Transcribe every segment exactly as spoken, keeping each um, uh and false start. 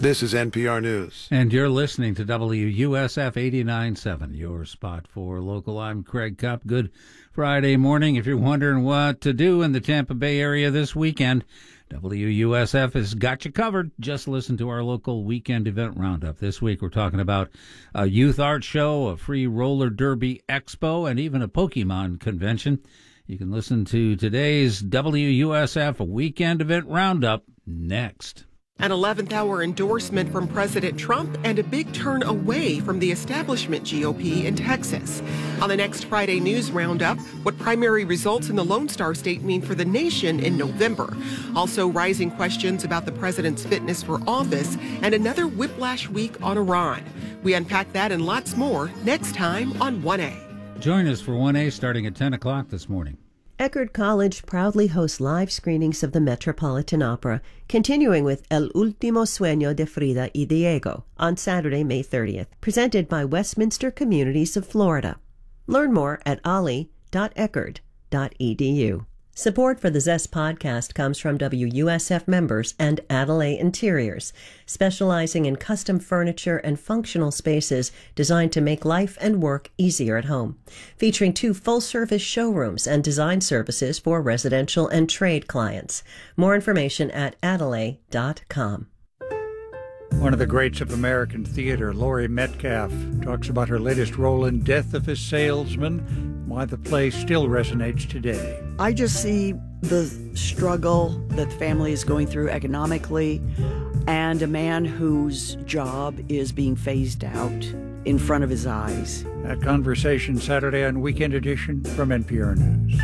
This is N P R News. And you're listening to W U S F eighty-nine point seven, your spot for local. I'm Craig Cupp. Good Friday morning. If you're wondering what to do in the Tampa Bay area this weekend, W U S F has got you covered. Just listen to our local weekend event roundup. This week we're talking about a youth art show, a free roller derby expo, and even a Pokemon convention. You can listen to today's W U S F weekend event roundup next. An eleventh hour endorsement from President Trump and a big turn away from the establishment G O P in Texas. On the next Friday News Roundup, what primary results in the Lone Star State mean for the nation in November. Also, rising questions about the president's fitness for office and another whiplash week on Iran. We unpack that and lots more next time on one A. Join us for one A starting at ten o'clock this morning. Eckerd College proudly hosts live screenings of the Metropolitan Opera, continuing with El Último Sueño de Frida y Diego on Saturday, May thirtieth, presented by Westminster Communities of Florida. Learn more at ollie dot eckerd dot e d u. Support for the Zest podcast comes from W U S F members and Adelaide Interiors, specializing in custom furniture and functional spaces designed to make life and work easier at home. Featuring two full-service showrooms and design services for residential and trade clients. More information at adelaide dot com. One of the greats of American theater, Laurie Metcalf, talks about her latest role in Death of a Salesman, why the play still resonates today. I just see the struggle that the family is going through economically, and a man whose job is being phased out in front of his eyes. That conversation Saturday on Weekend Edition from N P R News.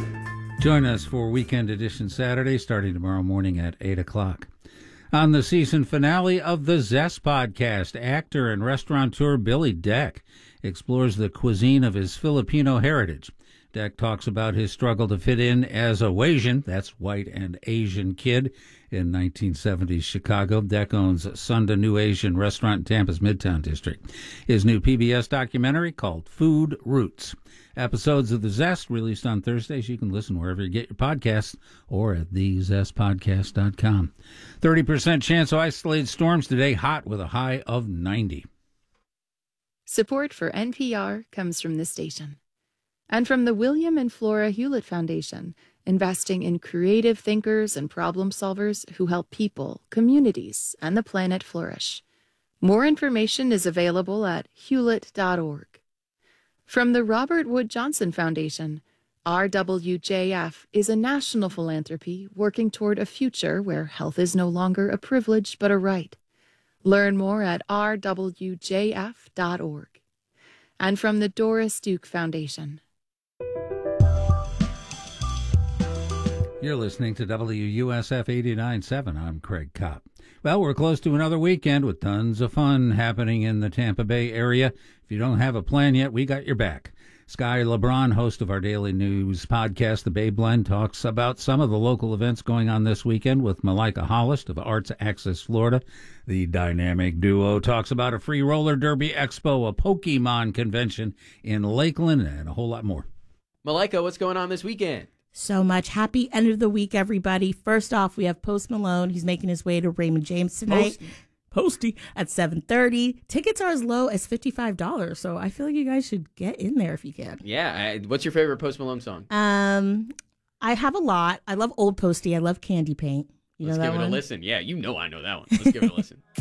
Join us for Weekend Edition Saturday, starting tomorrow morning at eight o'clock. On the season finale of the Zest podcast, actor and restaurateur Billy Deck explores the cuisine of his Filipino heritage. Deck talks about his struggle to fit in as a Wasian, that's white and Asian kid, in nineteen seventies Chicago. Deck owns Sunda New Asian restaurant in Tampa's Midtown District. His new P B S documentary called Food Roots. Episodes of The Zest released on Thursdays. You can listen wherever you get your podcasts or at the zest podcast dot com. thirty percent chance of isolated storms today, hot with a high of ninety. Support for N P R comes from this station and from the William and Flora Hewlett Foundation, investing in creative thinkers and problem solvers who help people, communities, and the planet flourish. More information is available at hewlett dot org. From the Robert Wood Johnson Foundation, R W J F is a national philanthropy working toward a future where health is no longer a privilege but a right. Learn more at r w j f dot org. And from the Doris Duke Foundation. You're listening to W U S F eighty-nine point seven. I'm Craig Kopp. Well, we're close to another weekend with tons of fun happening in the Tampa Bay area. If you don't have a plan yet, we got your back. Sky LeBron, host of our daily news podcast, The Bay Blend, talks about some of the local events going on this weekend with Malika Hollis of Arts Access Florida. The dynamic duo talks about a free roller derby expo, a Pokemon convention in Lakeland, and a whole lot more. Malika, what's going on this weekend? So much. Happy end of the week, everybody. First off, we have Post Malone. He's making his way to Raymond James tonight. Post- Posty at seven thirty. Tickets are as low as fifty-five dollars, so I feel like you guys should get in there if you can. Yeah. I, what's your favorite Post Malone song? Um, I have a lot. I love Old Posty. I love Candy Paint. You Let's know that give it one? a listen. Yeah, you know I know that one. Let's give it a listen.